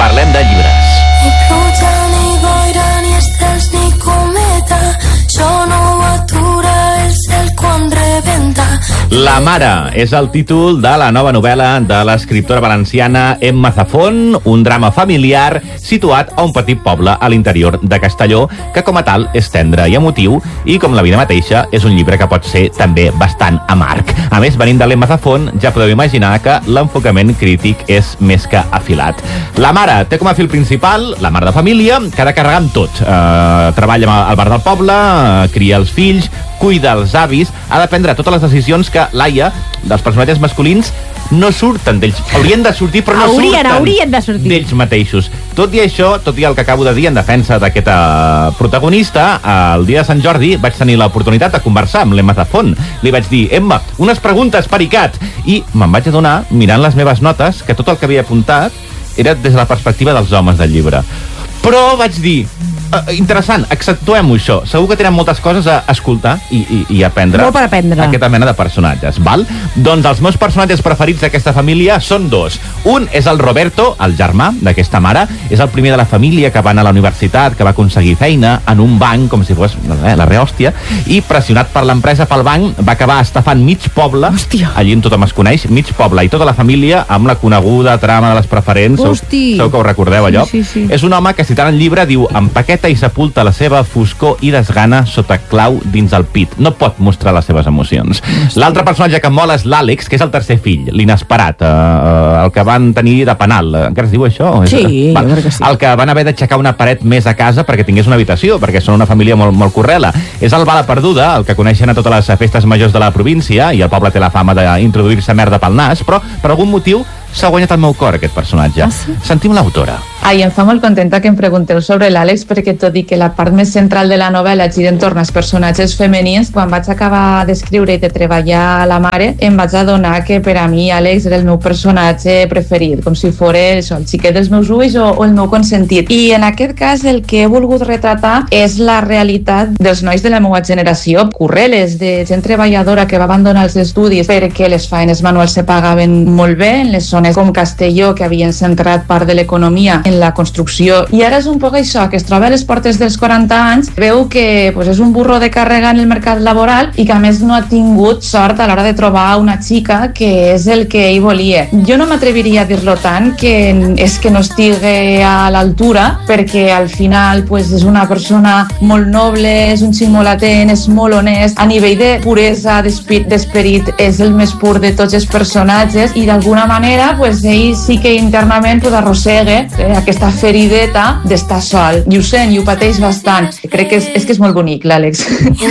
parlem de llibres. Ni pluja, ni boira, ni estels, ni cometa, això no ho atura el cel quan rebenta. La mare és el títol de la nova novel·la de l'escriptora valenciana Emma Zafón, un drama familiar situat a un petit poble a l'interior de Castelló, que com a tal és tendre i emotiu, i com la vida mateixa és un llibre que pot ser també bastant amarg. A més, venint de l'Emma Zafón, ja podeu imaginar que l'enfocament crític és més que afilat. La mare té com a fil principal la mare de família, que ha de carregar amb tot. Treballa al bar del poble, cria els fills, cuida els avis, ha de prendre totes les decisions que Laia, dels personatges masculins, no surten d'ells. Haurien de sortir, però no haurien de sortir d'ells mateixos. Tot i això, tot i el que acabo de dir en defensa d'aquesta protagonista, el dia de Sant Jordi vaig tenir l'oportunitat de conversar amb l'Emma Zafón. Li vaig dir, Emma, unes preguntes, pericat! I me'n vaig adonar, mirant les meves notes, que tot el que havia apuntat era des de la perspectiva dels homes del llibre. Però vaig dir, interessant, accentuem-ho això. Segur que tenen moltes coses a escoltar i aprendre. Molt per aprendre. Aquesta mena de personatges, val? Doncs els meus personatges preferits d'aquesta família són dos. Un és el Roberto, el germà d'aquesta mare. És el primer de la família que va anar a la universitat, que va aconseguir feina en un banc, com si fos la rehòstia, i pressionat per l'empresa, pel banc, va acabar estafant mig poble. Hòstia. Allí on tothom es coneix, mig poble i tota la família amb la coneguda trama de les preferents. Segur que ho recordeu, allò? Sí. És un home que, citant el llibre, diu: empaqueta i sepulta la seva foscor i desgana sota clau dins el pit. No pot mostrar les seves emocions. L'altre personatge que em mola és l'Àlex, que és el tercer fill, l'inesperat, el que van tenir de penal. Encara es diu això? Sí, jo crec que sí. El que van haver d'aixecar una paret més a casa perquè tingués una habitació, perquè són una família molt correla. És el bala perduda, el que coneixen a totes les festes majors de la província, i el poble té la fama d'introduir-se merda pel nas, però per algun motiu s'ha guanyat el meu cor, aquest personatge. Sí? Sentim l'autora. Ai, em fa molt contenta que em pregunteu sobre l'Àlex, perquè tot i que la part més central de la novel·la gira entorn als personatges femenins, quan vaig acabar d'escriure i de treballar la mare, em vaig adonar que per a mi Àlex era el meu personatge preferit, com si fos el xiquet dels meus ulls o el meu consentit. I en aquest cas el que he volgut retratar és la realitat dels nois de la meva generació, curreles, de gent treballadora que va abandonar els estudis perquè les faenes manuals se pagaven molt bé en les zones com Castelló, que havien centrat part de l'economia en la construcció, i ara és un poc això, que es troba a les portes dels 40 anys, veu que és un burro de càrrega en el mercat laboral i que a més no ha tingut sort a l'hora de trobar una xica que és el que ell volia. Jo no m'atreviria a dir-lo tant, que és que no estigui a l'altura, perquè al final és una persona molt noble, és un xic molt atent, és molt honest, a nivell de puresa d'esperit és el més pur de tots els personatges, i d'alguna manera ell sí que internament arrossega aquesta ferideta d'estar sol, i ho sent i ho pateix bastant. Crec que és molt bonic l'Àlex.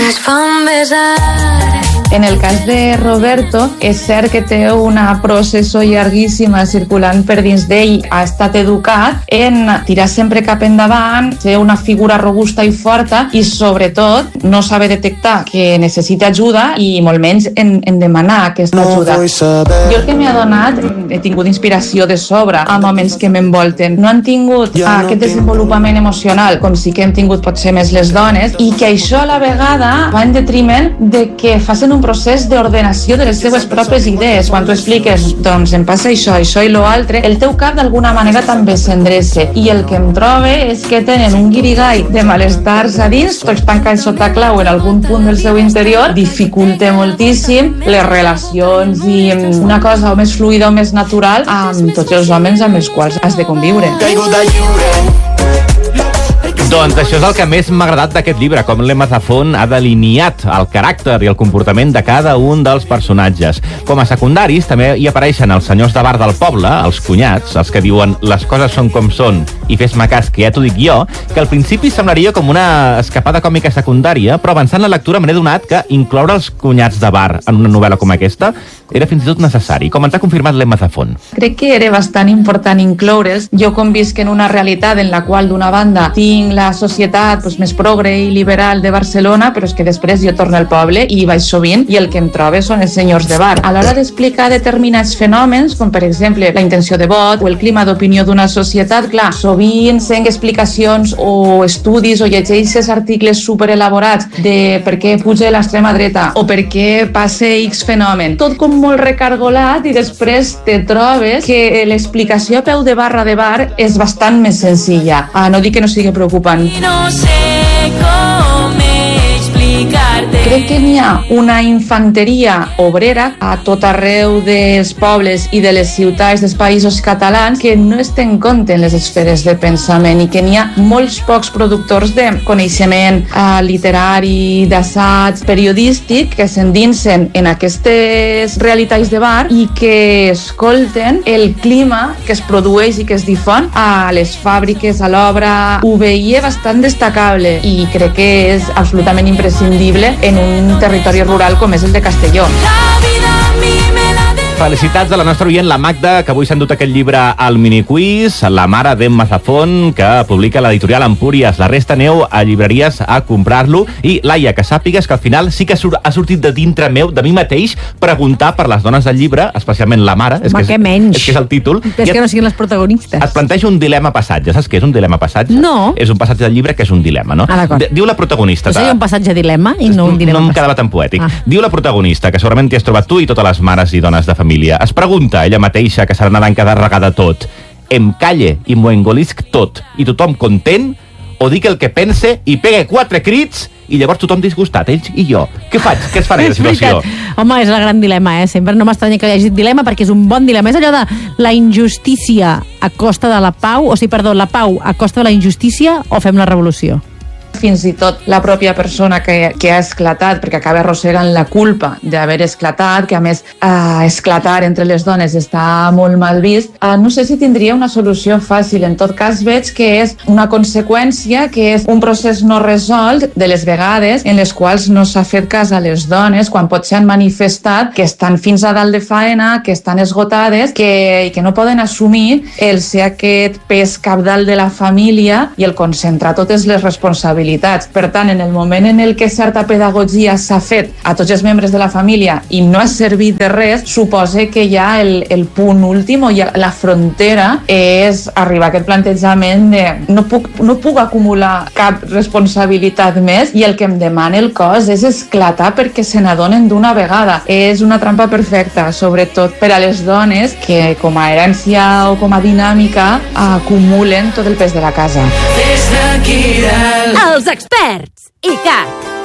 En el cas de Roberto, és cert que té una processó llarguíssima circulant per dins d'ell. Ha estat educat en tirar sempre cap endavant, ser una figura robusta i forta, i sobretot no saber detectar que necessita ajuda i molt menys en demanar aquesta ajuda. Jo el que m'he adonat, he tingut inspiració de sobre a moments que m'envolten. No han tingut aquest desenvolupament emocional com sí que hem tingut potser més les dones, i que això a la vegada va en detriment de que facin un procés d'ordenació de les seves pròpies idees. Quan tu expliques, doncs em passa això i lo altre, el teu cap d'alguna manera també s'endreça, i el que em trobe és que tenen un guirigall de malestars a dins, tots tancats sota clau en algun punt del seu interior, dificulta moltíssim les relacions i una cosa o més fluida o més natural amb tots els homes amb els quals has de conviure. Doncs això és el que més m'ha agradat d'aquest llibre, com l'Emma Zafón ha delineat el caràcter i el comportament de cada un dels personatges. Com a secundaris també hi apareixen els senyors de bar del poble, els cunyats, els que diuen les coses són com són i fes-me cas que ja t'ho dic jo, que al principi semblaria com una escapada còmica secundària, però avançant la lectura me n'he donat que incloure els cunyats de bar en una novel·la com aquesta era fins i tot necessari, com ens ha confirmat l'Emma Zafón. Crec que era bastant important incloure'ls. Jo convisc en una realitat en la qual d'una banda tinc la societat més progre i liberal de Barcelona, però és que després jo torno al poble i hi vaig sovint i el que em trobo són els senyors de bar. A l'hora d'explicar determinats fenòmens, com per exemple la intenció de vot o el clima d'opinió d'una societat, clar, sovint sent explicacions o estudis o llegeixes articles superelaborats de per què puja l'extrema dreta o per què passa X fenomen. Tot com molt recargolat i després te trobes que l'explicació a peu de barra de bar és bastant més senzilla. No dic que no sigui preocupant. No sé com explicarte. Crec que n'hi ha una infanteria obrera a tot arreu dels pobles i de les ciutats dels països catalans que no es té en compte en les esferes de pensament i que n'hi ha molts pocs productors de coneixement literari, d'assaig, periodístic que s'endinsen en aquestes realitats de bar i que escolten el clima que es produeix i que es difon a les fàbriques, a l'obra. Ho veia bastant destacable i crec que és absolutament imprescindible en un territori rural com és el de Castelló. Felicitats a la nostra oient, la Magda, que avui s'ha endut aquest llibre al miniquiz, la mare d'en Mazafón, que publica l'editorial Empúries. La resta aneu a llibreries a comprar-lo. I, Laia, que sàpigues que al final sí que ha sortit de dintre meu, de mi mateix, preguntar per les dones del llibre, especialment la mare. Home, què menys. És que és el títol. És que no siguin les protagonistes. Et planteja un dilema passatge. Saps què és un dilema passatge? No. És un passatge del llibre que és un dilema, no? Diu la protagonista... Seria un passatge dilema i no un dilema. No em quedava tan poètic. Diu la protagonista, que segurament t'hi has trobat tu i totes les mares i dones de família. Es pregunta ella mateixa, que serà nedant cada regada tot, em calle i m'ho engolisc tot i tothom content, o dic el que pense i pegue 4 crits i llavors tothom disgustat, ells i jo. Què faig? Què es farà de la situació? Home, és el gran dilema, Sempre no m'estranya que hi hagi dilema perquè és un bon dilema. És allò de la injustícia a costa de la pau, la pau a costa de la injustícia, o fem la revolució? Fins i tot la pròpia persona que ha esclatat, perquè acaba arrossegant la culpa d'haver esclatat, que a més esclatar entre les dones està molt mal vist. No sé si tindria una solució fàcil. En tot cas veig que és una conseqüència, que és un procés no resolt de les vegades en les quals no s'ha fet cas a les dones quan potser han manifestat que estan fins a dalt de faena, que estan esgotades i que no poden assumir el ser aquest pes cabdal de la família i el concentrar totes les responsabilitats. Per tant, en el moment en el que certa pedagogia s'ha fet a tots els membres de la família i no ha servit de res, suposa que ja el punt últim o ja la frontera és arribar a aquest plantejament de no puc acumular cap responsabilitat més i el que em demana el cos és esclatar perquè se n'adonen d'una vegada. És una trampa perfecta, sobretot per a les dones que com a herència o com a dinàmica acumulen tot el pes de la casa. Els experts, ICAT.